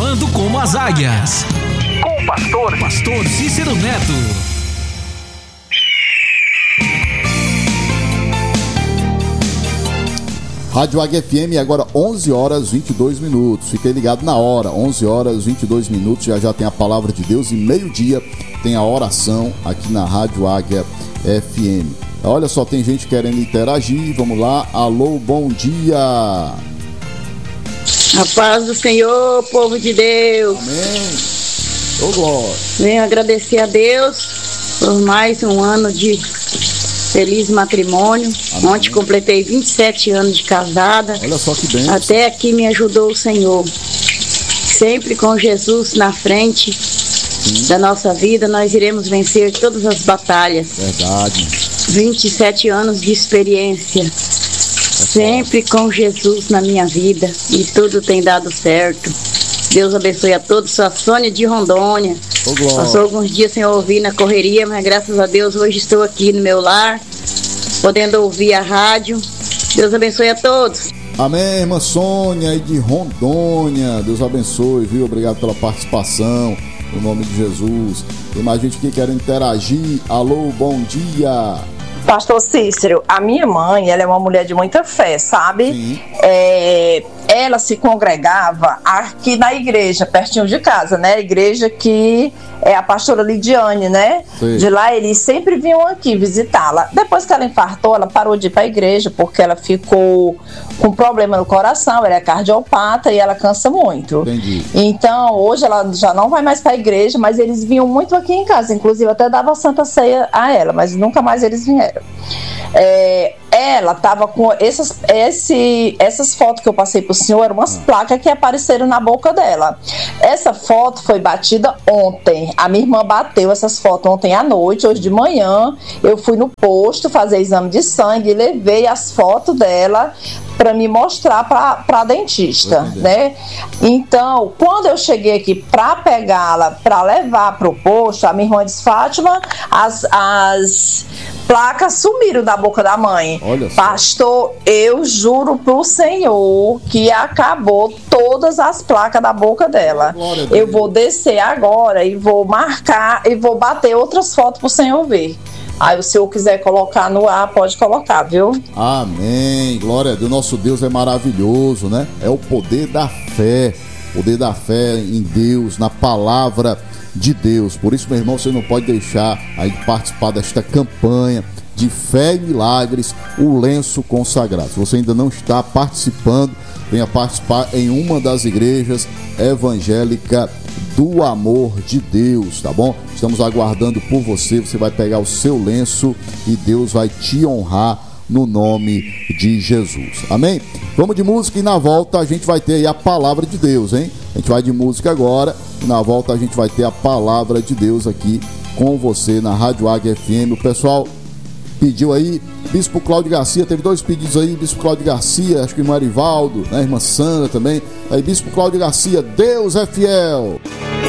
Voando como as águias. Com o pastor Cícero Neto. Rádio Águia FM, agora 11 horas 22 minutos. Fiquei ligado na hora, 11 horas 22 minutos. Já tem a palavra de Deus e meio-dia tem a oração aqui na Rádio Águia FM. Olha só, tem gente querendo interagir. Vamos lá. Alô, bom dia. A paz do Senhor, povo de Deus. Amém. Ô, glória. Venho agradecer a Deus por mais um ano de feliz matrimônio. Amém. Ontem completei 27 anos de casada. Olha só que bem. Até aqui me ajudou o Senhor. Sempre com Jesus na frente da nossa vida, nós iremos vencer todas as batalhas. Verdade. 27 anos de experiência. Sempre com Jesus na minha vida. E tudo tem dado certo. Deus abençoe a todos. Sou a Sônia de Rondônia. Passou alguns dias sem ouvir na correria, mas graças a Deus hoje estou aqui no meu lar, podendo ouvir a rádio. Deus abençoe a todos. Amém, irmã Sônia aí de Rondônia. Deus abençoe, viu? Obrigado pela participação. No nome de Jesus. Tem mais gente que quer interagir. Alô, bom dia. Pastor Cícero, a minha mãe, ela é uma mulher de muita fé, sabe? Ela se congregava aqui na igreja, pertinho de casa, né? A igreja que é a pastora Lidiane, né? Sim. De lá eles sempre vinham aqui visitá-la. Depois que ela infartou, ela parou de ir para a igreja porque ela ficou com problema no coração, ela é cardiopata e ela cansa muito. Entendi. Então, hoje ela já não vai mais para a igreja, mas eles vinham muito aqui em casa, inclusive até dava Santa Ceia a ela, mas nunca mais eles vieram. Ela tava com essas fotos que eu passei pro senhor, eram umas placas que apareceram na boca dela. Essa foto foi batida ontem. A minha irmã bateu essas fotos ontem à noite. Hoje de manhã eu fui no posto fazer exame de sangue e levei as fotos dela para me mostrar para dentista, né? Então, quando eu cheguei aqui para pegá-la, para levar pro posto, a minha irmã disse: Fátima, as placas sumiram da boca da mãe. Pastor, eu juro pro Senhor que acabou todas as placas da boca dela. Eu vou descer agora e vou marcar e vou bater outras fotos pro Senhor ver. Aí, se eu quiser colocar no ar, pode colocar, viu? Amém. Glória a Deus. Nosso Deus é maravilhoso, né? É o poder da fé. Poder da fé em Deus, na palavra de Deus. Por isso, meu irmão, você não pode deixar aí de participar desta campanha de fé e milagres, o lenço consagrado. Se você ainda não está participando, venha participar em uma das igrejas evangélicas do amor de Deus, tá bom? Estamos aguardando por você. Você vai pegar o seu lenço e Deus vai te honrar no nome de Jesus. Amém? Vamos de música e na volta a gente vai ter aí a palavra de Deus, hein? A gente vai de música agora e na volta a gente vai ter a palavra de Deus aqui com você na Rádio Águia FM. O pessoal pediu aí, Bispo Cláudio Garcia, teve 2 pedidos aí, Bispo Cláudio Garcia, acho que o irmão Arivaldo, né, irmã Sandra também. Aí, Bispo Cláudio Garcia, Deus é fiel.